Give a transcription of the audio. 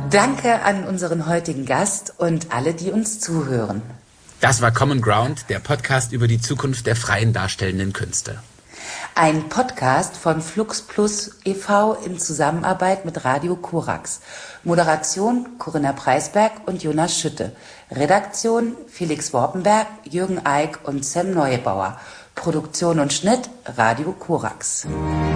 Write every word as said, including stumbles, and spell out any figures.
Danke an unseren heutigen Gast und alle, die uns zuhören. Das war Common Ground, der Podcast über die Zukunft der freien darstellenden Künste. Ein Podcast von Flux Plus e V in Zusammenarbeit mit Radio Korax. Moderation Corinna Preisberg und Jonas Schütte. Redaktion Felix Worpenberg, Jürgen Eick und Sam Neubauer. Produktion und Schnitt Radio Korax.